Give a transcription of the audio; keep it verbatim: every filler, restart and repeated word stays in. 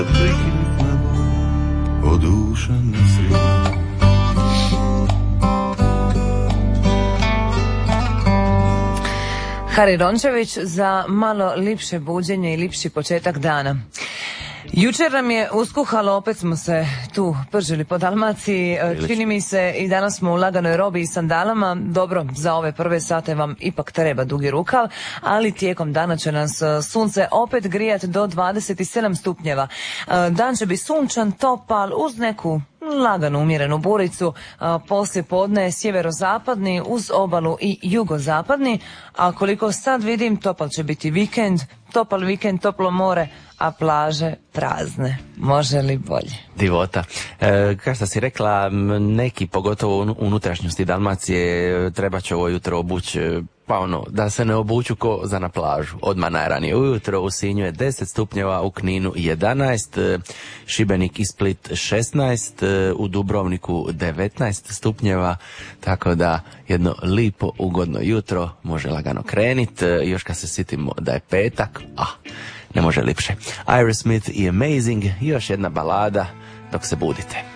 Prekinut nebo, odušen svijet. Hari Rončević za malo lipše buđenje i lipši početak dana. Jučer nam je uskuhalo, opet smo se tu pržili po Dalmaciji, čini mi se i danas smo u laganoj robi i sandalama. Dobro, za ove prve sate vam ipak treba dugi rukav, ali tijekom dana će nas sunce opet grijati do dvadeset sedam stupnjeva. Dan će biti sunčan, topal, uz neku laganu umjerenu buricu, poslije podne sjeverozapadni uz obalu i jugozapadni, a koliko sad vidim topal će biti vikend, topal vikend, toplo more, a plaže prazne. Može li bolje? Divota. E, kao što si rekla, neki, pogotovo u unutrašnjosti Dalmacije, treba će ovo jutro obući, pa ono, da se ne obuću ko za na plažu. Odmah najranije ujutro, u Sinju je deset stupnjeva, u Kninu jedanaest, Šibenik i Split šesnaest, u Dubrovniku devetnaest stupnjeva, tako da jedno lipo, ugodno jutro može lagano krenit, još kad se sitimo da je petak, ah, ne može lipše. Aerosmith i Amazing, još jedna balada dok se budite.